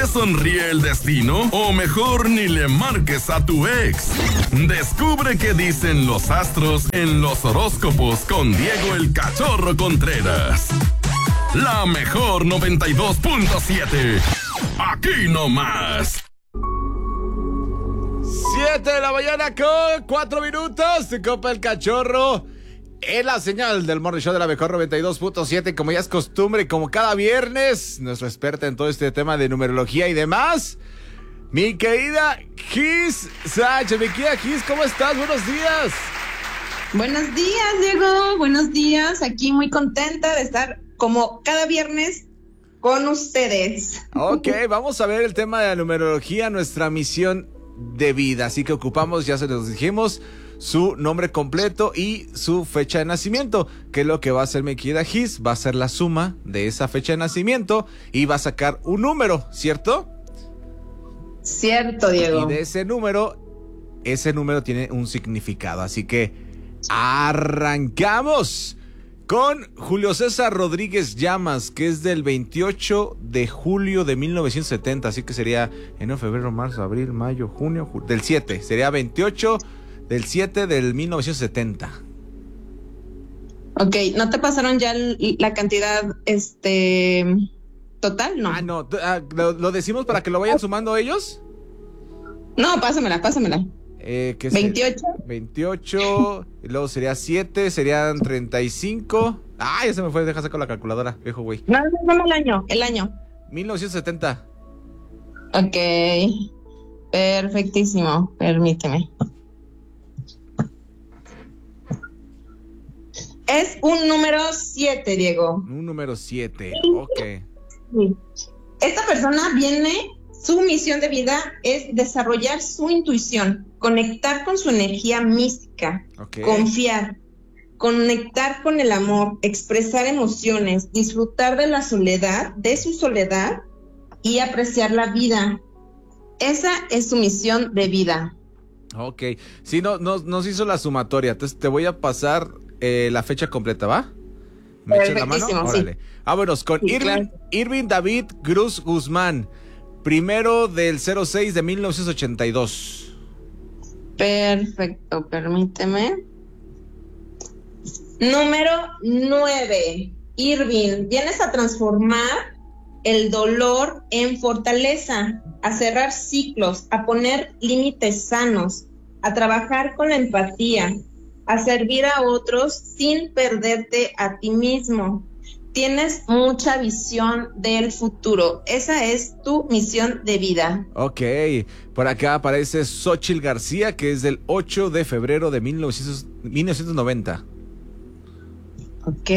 ¿Te sonríe el destino? O mejor ni le marques a tu ex. Descubre qué dicen los astros en los horóscopos con Diego el Cachorro Contreras. La mejor 92.7. Aquí nomás. 7 de la mañana con 4 minutos. Se copa el cachorro en la señal del Morning Show de la mejor 92.7. Como ya es costumbre, como cada viernes, nuestra experta en todo este tema de numerología y demás, mi querida Gis Sánchez. Mi querida Gis, ¿cómo estás? Buenos días. Buenos días, Diego. Buenos días. Aquí muy contenta de estar como cada viernes con ustedes. Ok, vamos a ver el tema de la numerología, nuestra misión de vida. Así que ocupamos, ya se los dijimos, su nombre completo y su fecha de nacimiento. ¿Qué es lo que va a hacer mi querida Gis? Va a ser la suma de esa fecha de nacimiento y va a sacar un número, ¿cierto? Cierto, Diego. Y de ese número tiene un significado. Así que arrancamos con Julio César Rodríguez Llamas, que es del 28 de julio de 1970, así que sería enero, febrero, marzo, abril, mayo, junio, del 7, sería 28 del 7 del 1970. Ok, ¿no te pasaron ya la cantidad, total? No. No, ¿lo decimos para que lo vayan sumando ellos? No, pásamela. ¿Qué 28. 28, y luego sería 7, serían 35. Ya se me fue, deja sacar la calculadora, viejo güey. No, el año. 1970. Ok, perfectísimo, permíteme. Es un número 7, Diego. Un número 7, ok. Esta persona su misión de vida es desarrollar su intuición, conectar con su energía mística, confiar, conectar con el amor, expresar emociones, disfrutar de su soledad y apreciar la vida. Esa es su misión de vida. Ok, sí, nos hizo la sumatoria, entonces te voy a pasar la fecha completa, ¿va? ¿Me echas la mano? Órale. Sí. Vámonos con sí, Irving David Cruz Guzmán, primero del 06 de 1982. Perfecto, permíteme. Número 9. Irving, vienes a transformar el dolor en fortaleza, a cerrar ciclos, a poner límites sanos, a trabajar con la empatía, a servir a otros sin perderte a ti mismo. Tienes mucha visión del futuro. Esa es tu misión de vida. Ok, por acá aparece Xochitl García, que es del 8 de febrero de 1990. Ok.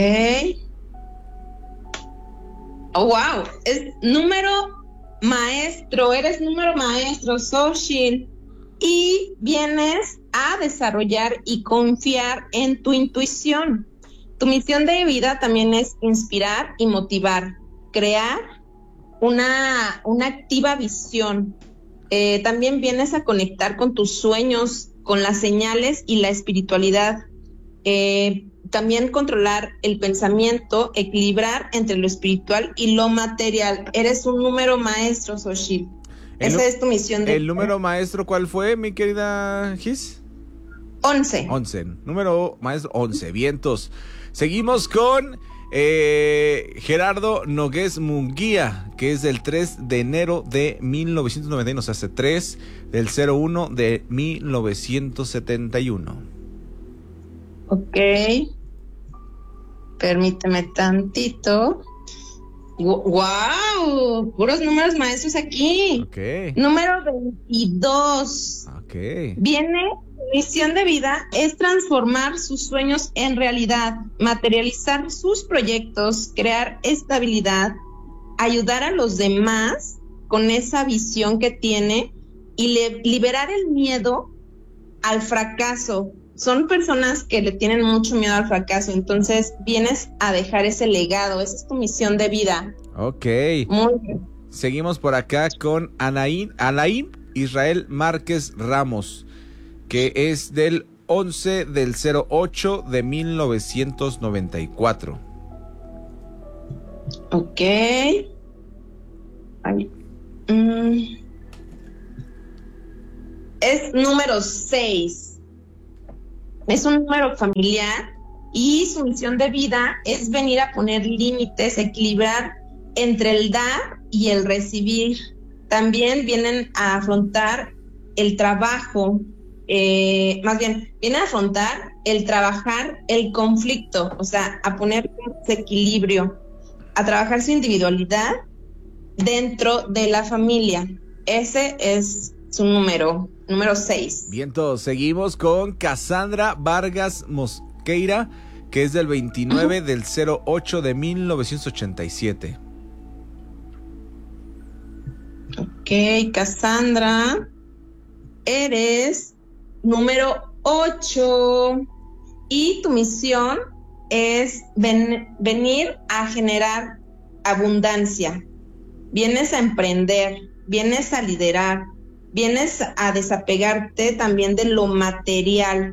Oh, wow. Es número maestro. Eres número maestro, Xochitl. Y vienes a desarrollar y confiar en tu intuición. Tu misión de vida también es inspirar y motivar, crear una activa visión. También vienes a conectar con tus sueños, con las señales y la espiritualidad. También controlar el pensamiento, equilibrar entre lo espiritual y lo material. Eres un número maestro, Xochitl. Esa es tu misión de vida. ¿El número maestro cuál fue, mi querida Gis? 11. Número maestro 11. Vientos. Seguimos con Gerardo Nogués Munguía, que es del 3 de enero de 1991, o sea, hace 3 del 01 de 1971. Ok. Permíteme tantito. ¡Wow! Puros números maestros aquí. Ok. Número 22. Ok. Misión de vida es transformar sus sueños en realidad, materializar sus proyectos, crear estabilidad, ayudar a los demás con esa visión que tiene y liberar el miedo al fracaso. Son personas que le tienen mucho miedo al fracaso, entonces vienes a dejar ese legado. Esa es tu misión de vida. Ok. Muy bien. Seguimos por acá con Alain Israel Márquez Ramos, que es del 11 del 08 de 1994. Ok. Ay. Es número 6. Es un número familiar y su misión de vida es venir a poner límites, equilibrar entre el dar y el recibir. También vienen a afrontar el trabajo, vienen a afrontar el trabajar el conflicto, o sea, a poner ese equilibrio, a trabajar su individualidad dentro de la familia. Ese es su número 6. Bien, todos seguimos con Cassandra Vargas Mosqueira, que es del 29 del 08 de 1987. Ok, Cassandra, eres número 8 y tu misión es venir a generar abundancia. Vienes a emprender, vienes a liderar, vienes a desapegarte también de lo material,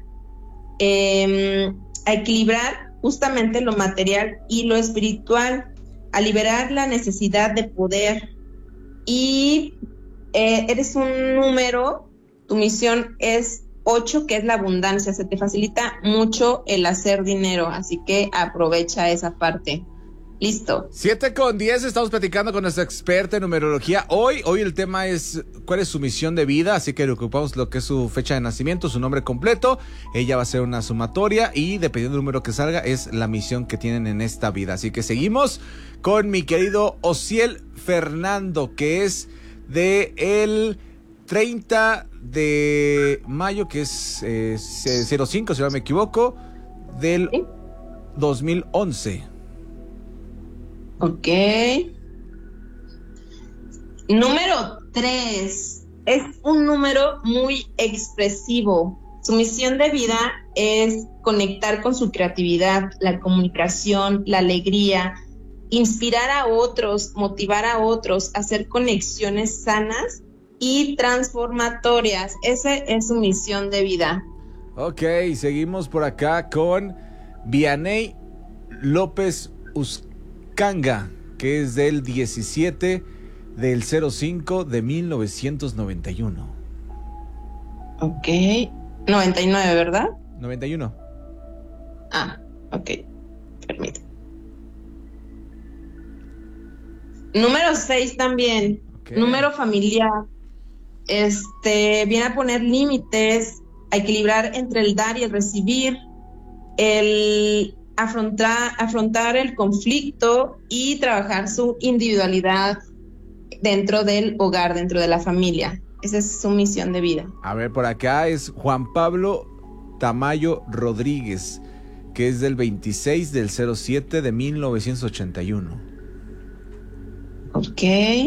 a equilibrar justamente lo material y lo espiritual, a liberar la necesidad de poder. Y eres un número, tu misión es 8, que es la abundancia. Se te facilita mucho el hacer dinero, así que aprovecha esa parte. Listo. 7:10, estamos platicando con nuestra experta en numerología. Hoy el tema es cuál es su misión de vida, así que le ocupamos lo que es su fecha de nacimiento, su nombre completo. Ella va a hacer una sumatoria y dependiendo del número que salga es la misión que tienen en esta vida. Así que seguimos con mi querido Osiel Fernando, que es de el 30 de mayo, que es 05, si no me equivoco, del 2011. Ok. Número 3. Es un número muy expresivo. Su misión de vida es conectar con su creatividad, la comunicación, la alegría, inspirar a otros, motivar a otros, hacer conexiones sanas y transformatorias. Esa es su misión de vida. Ok, seguimos por acá con Vianey López Uscanga, que es del 17 del 05 de 1991. Ok, 99, ¿verdad? 91. Ah, ok, permíteme. Número 6 también, okay. Número familiar. Viene a poner límites, a equilibrar entre el dar y el recibir, el afrontar el conflicto y trabajar su individualidad dentro del hogar, dentro de la familia. Esa es su misión de vida. A ver, por acá es Juan Pablo Tamayo Rodríguez, que es del 26 del 07 de 1981. Ok.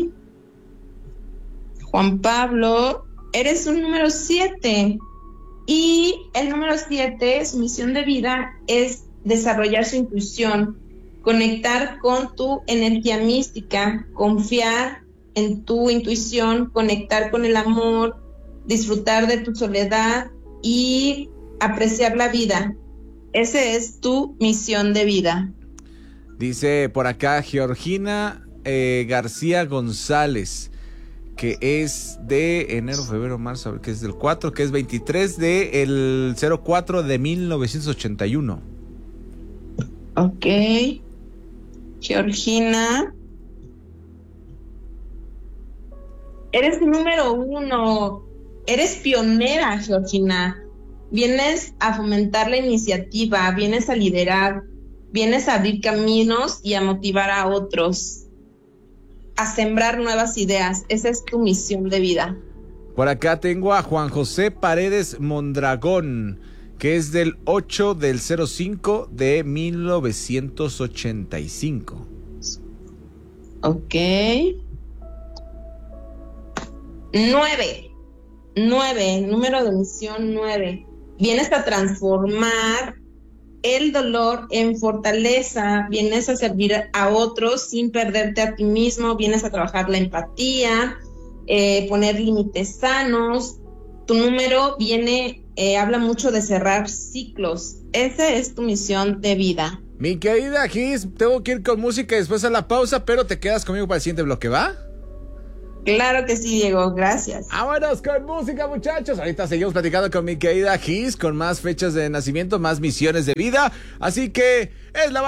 Juan Pablo, eres un número 7. Y el número 7, su misión de vida es desarrollar su intuición, conectar con tu energía mística, confiar en tu intuición, conectar con el amor, disfrutar de tu soledad y apreciar la vida. Esa es tu misión de vida. Dice por acá Georgina García González, que es de enero, febrero, marzo, a ver, que es del 4, que es 23 del 04 de 1981. Ok. Georgina. Eres número 1. Eres pionera, Georgina. Vienes a fomentar la iniciativa, vienes a liderar, vienes a abrir caminos y a motivar a otros, a sembrar nuevas ideas. Esa es tu misión de vida. Por acá tengo a Juan José Paredes Mondragón, que es del 8 del 05 de 1985. Ok. 9, número de misión 9. Vienes a transformar el dolor en fortaleza, vienes a servir a otros sin perderte a ti mismo, vienes a trabajar la empatía, poner límites sanos. Tu número habla mucho de cerrar ciclos. Esa es tu misión de vida. Mi querida Gis, tengo que ir con música después a la pausa, pero te quedas conmigo para el siguiente bloque, ¿va? Claro que sí, Diego, gracias. Vámonos con música, muchachos. Ahorita seguimos platicando con mi querida Gis, con más fechas de nacimiento, más misiones de vida. Así que es la